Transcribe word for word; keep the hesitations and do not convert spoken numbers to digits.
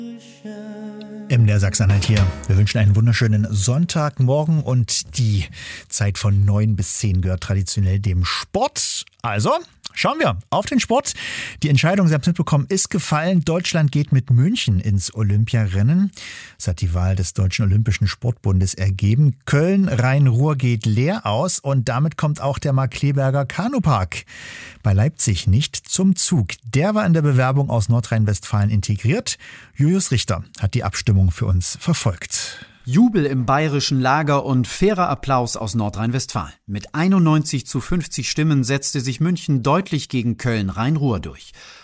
M D R Sachsen-Anhalt hier. Wir wünschen einen wunderschönen Sonntagmorgen und die Zeit von neun bis zehn gehört traditionell dem Sport. Also schauen wir auf den Sport. Die Entscheidung, Sie haben es mitbekommen, ist gefallen. Deutschland geht mit München ins Olympiarennen. Das hat die Wahl des Deutschen Olympischen Sportbundes ergeben. Köln-Rhein-Ruhr geht leer aus und damit kommt auch der Markkleeberger Kanupark bei Leipzig nicht zum Zug. Der war in der Bewerbung aus Nordrhein-Westfalen integriert. Julius Richter hat die Abstimmung für uns verfolgt. Jubel im bayerischen Lager und fairer Applaus aus Nordrhein-Westfalen. Mit einundneunzig zu fünfzig Stimmen setzte sich München deutlich gegen Köln-Rhein-Ruhr durch.